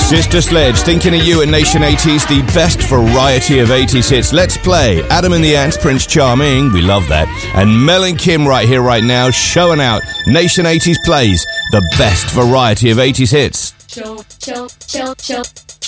Sister Sledge, thinking of you at Nation 80s, the best variety of 80s hits. Let's play Adam and the Ants, Prince Charming, we love that. And Mel and Kim right here, right now, showing out. Nation 80s plays the best variety of 80s hits.